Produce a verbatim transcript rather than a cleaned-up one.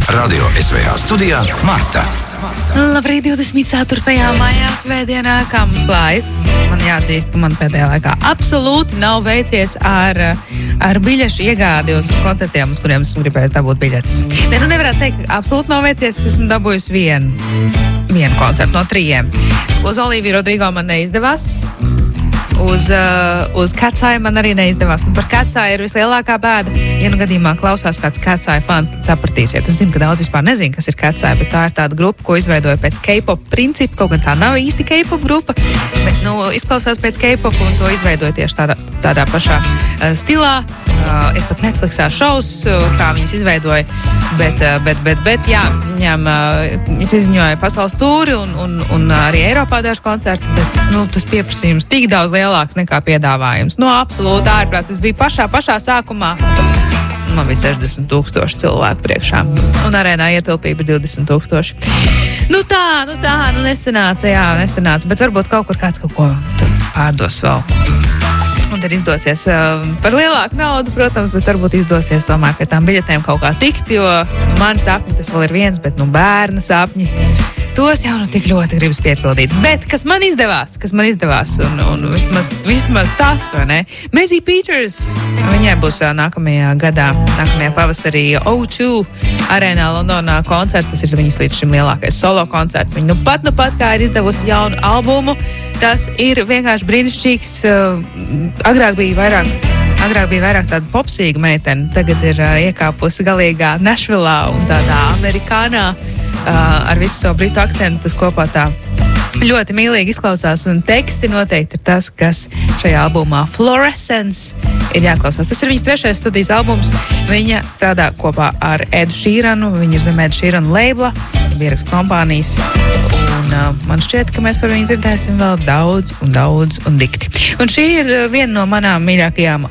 Radio S V A studijā Marta. Labrīt, divdesmit ceturtajā maijā svētdienā, kā mums klājas. Man jāatzīst, ka man pēdējā laikā absolūti nav veicies ar, ar biļešu iegādi uz koncertiem, uz kuriem esmu gribējis dabūt biļetes. Ne, nu nevarētu teikt, ka absolūti nav veicies, es esmu dabūjusi vienu, vienu koncertu no trījiem. Uz Oliviju Rodrigo man neizdevās. Uz, uh, uz Cat's Eye man arī neizdevās. Un par Cat's Eye ir vislielākā bēda. Ja nu gadījumā klausās kāds Cat's Eye fans, tad sapratīsiet. Es zinu, ka daudz vispār nezinu, kas ir Cat's Eye, bet tā ir tāda grupa, ko izveidoja pēc K-pop principu. Kaut gan tā nav īsti K-pop grupa, bet nu, izklausās pēc K-pop un to izveidoja tieši tādā, tādā pašā uh, stilā. Uh, ir pat Netflixā šovs, uh, kā viņas izveidoja, bet, uh, bet, bet, bet jā, viņam uh, viņas izziņoja pasaules tūri un, un, un arī Eiropā daži koncerti, bet nu, tas pieprasījums tik daudz lielāks nekā piedāvājums. Nu, absolūti ārprāts. Tas bija pašā, pašā sākumā. Man bija sešdesmit tūkstoši cilvēku priekšā. Un arēnā ietilpība divdesmit tūkstoši. Nu tā, nu tā, nu nesanāca, jā, nesanāca. Bet varbūt kaut kur kāds kaut ko pārdos vēl. Un tad izdosies uh, par lielāku naudu, protams, bet varbūt izdosies tomēr pie tām biļetēm kaut kā tikt, jo mani sapņi tas vēl ir viens, bet nu bērna sapņi, tos jau nu tik ļoti gribas piepildīt. Bet kas man izdevās, kas man izdevās, un, un vismaz, vismaz tas, vai ne? Mazzie Peters, viņai būs uh, nākamajā gadā, nākamajā pavasarī O dva arēnā Londonā koncerts, tas ir viņas līdz šim lielākais solo koncerts. Viņa nu pat, nu pat kā ir izdevusi jaunu albumu. Tas ir vienkārši brīnišķīgs. Agrāk bija vairāk, agrāk bija vairāk tāda popsīga meitene. Tagad ir uh, iekāpusi galīgā Nashvillā un tādā amerikānā uh, ar visu savu britu akcentu. Tas kopā tā ļoti mīlīgi izklausās, un teksti noteikti ir tas, kas šajā albumā Fluorescence ir jāklausās. Tas ir viņas trešais studijas albums. Viņa strādā kopā ar Edu Šīranu. Viņa ir zem Edu Šīranu labela, ierakstu kompānijas. Un uh, man šķiet, ka mēs par viņu dzirdēsim vēl daudz un daudz un dikti. Un šī ir viena no manām mīļākajām